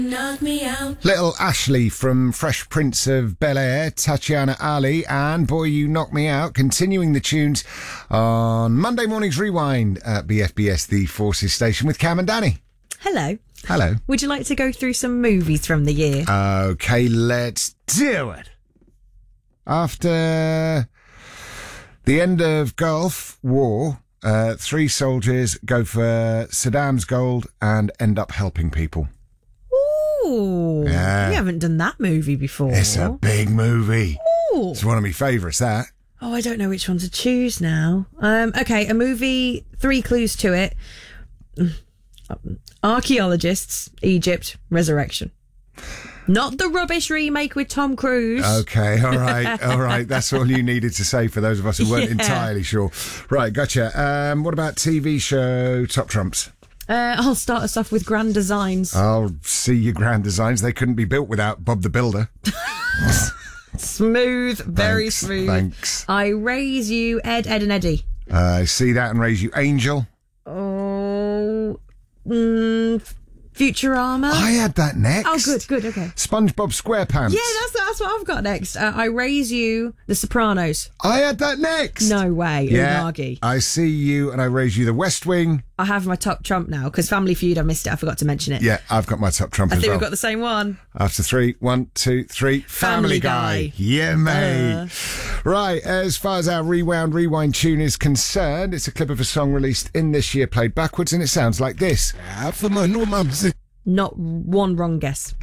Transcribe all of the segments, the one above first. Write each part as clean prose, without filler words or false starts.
Knock me out. Little Ashley from Fresh Prince of Bel-Air, Tatiana Ali, and Boy You Knock Me Out, continuing the tunes on Monday Morning's Rewind at BFBS, the Forces station, with Cam and Danny. Hello. Hello. Would you like to go through some movies from the year? Okay, let's do it. After the end of Gulf War, 3 soldiers go for Saddam's gold and end up helping people. Ooh. Yeah. We haven't done that movie before. It's a big movie. Ooh. It's one of my favourites, that. Oh, I don't know which one to choose now. Okay, a movie, 3 clues to it. Archaeologists, Egypt, Resurrection. Not the rubbish remake with Tom Cruise. Okay, all right. That's all you needed to say for those of us who weren't entirely sure. Right, gotcha. What about TV show Top Trumps? I'll start us off with Grand Designs. I'll see your Grand Designs. They couldn't be built without Bob the Builder. Smooth, very smooth. Thanks. I Raise You, Ed, Ed and Eddie. I see that and Raise You, Angel. Oh, Futurama. I had that next. Oh, good, okay. SpongeBob SquarePants. Yeah, that's what I've got next. I Raise You, The Sopranos. I had that next. No way, Yeah, Unagi. I See You and I Raise You, The West Wing. I have my top trump now, because Family Feud, I missed it. I forgot to mention it. Yeah, I've got my top trump I as think well. we've got the same one. After 3, 1, 2, 3. Family Guy. Yeah, mate. Right, as far as our Rewind tune is concerned, it's a clip of a song released in this year played backwards, and it sounds like this. Not one wrong guess.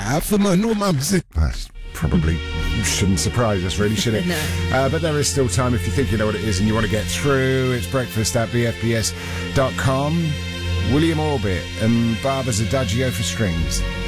That probably shouldn't surprise us, really, should it? No. But there is still time if you think you know what it is and you want to get through. It's breakfast at bfbs.com. William Orbit and Barbara's Adagio for strings.